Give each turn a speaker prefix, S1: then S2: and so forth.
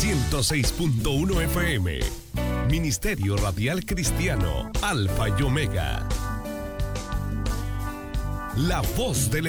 S1: 106.1 FM. Ministerio Radial Cristiano, Alfa y Omega. La voz del